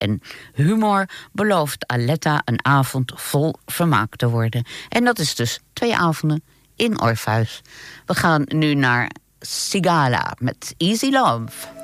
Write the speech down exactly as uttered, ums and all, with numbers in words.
en humor belooft Aletta een avond vol vermaak te worden. En dat is dus twee avonden in Orpheus. We gaan nu naar Sigala met Easy Love.